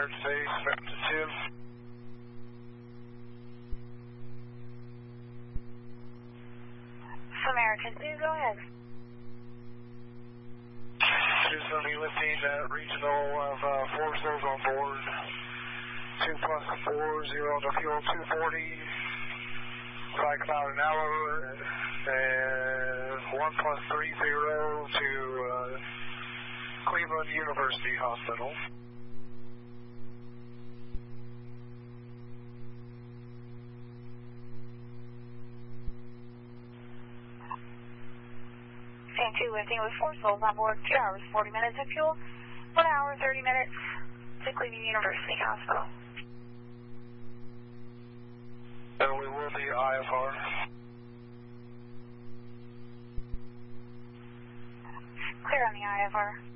emergency, Samaritan 2. Samaritan 2, go ahead. Two's going to be lifting regional of 4 souls on board. 2 plus 4, 0 to fuel, 240. Like about an hour, and 1 plus 3, 0 to Cleveland University Hospital. Stand 2 lifting with 4 souls on board, 2 hours, 40 minutes of fuel, 1 hour, 30 minutes to Cleveland University Hospital. And we will be IFR. Clear on the IFR.